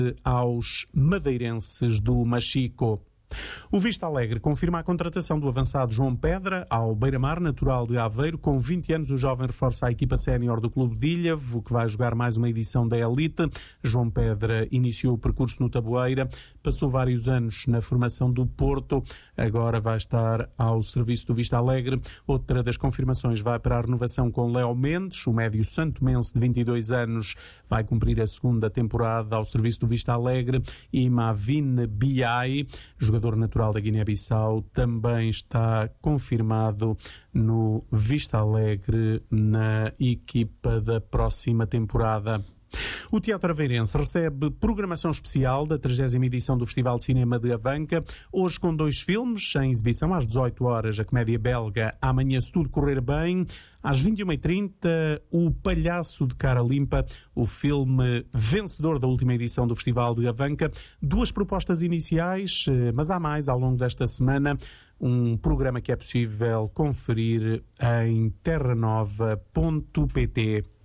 aos madeirenses do Machico. O Vista Alegre confirma a contratação do avançado João Pedra ao Beira-Mar, natural de Aveiro. Com 20 anos, o jovem reforça a equipa sénior do Clube de Ilhavo, que vai jogar mais uma edição da Elite. João Pedra iniciou o percurso no Taboeira, passou vários anos na formação do Porto, agora vai estar ao serviço do Vista Alegre. Outra das confirmações vai para a renovação com Léo Mendes, o médio santomense de 22 anos, vai cumprir a segunda temporada ao serviço do Vista Alegre. E Mavine Biai, jogador natural da Guiné-Bissau, também está confirmado no Vista Alegre na equipa da próxima temporada. O Teatro Aveirense recebe programação especial da 30ª edição do Festival de Cinema de Avanca, hoje com 2 filmes em exibição às 18 horas, a comédia belga Amanhã Se Tudo Correr Bem, às 21h30, O Palhaço de Cara Limpa, o filme vencedor da última edição do Festival de Avanca. 2 propostas iniciais, mas há mais ao longo desta semana. Um programa que é possível conferir em terranova.pt.